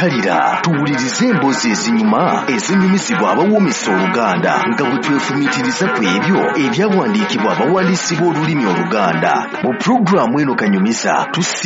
Kalira tuwulirize emboozi ezinyuma ezinyumizibwa abawomesa Oluganda nga bwe twefumiitiriza ku ebyo ebyawandiikibwa abawandiisi b'olulimi Oluganda. Mu pulogulaamu eno Kanyumiza